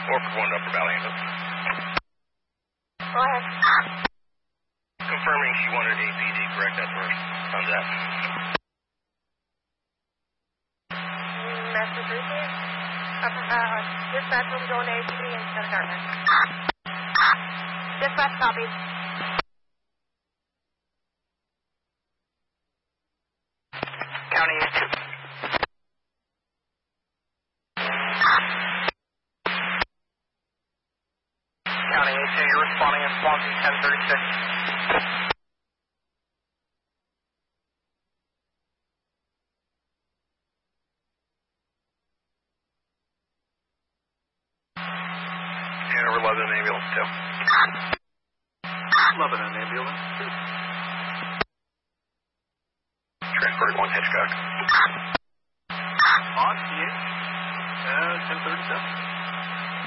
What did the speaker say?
Orford 1 Upper Valley ambulance. Go ahead. Confirming she wanted APD, correct? That's where on that. Massachusetts? Dispatch room going to APD in Center Garden. Dispatch copies. County A2. County A2, you're responding in Swansea 1036. Hanover Lebanon ambulance 2. Lebanon ambulance 2. Transport 1 Hitchcock. On PH 1037.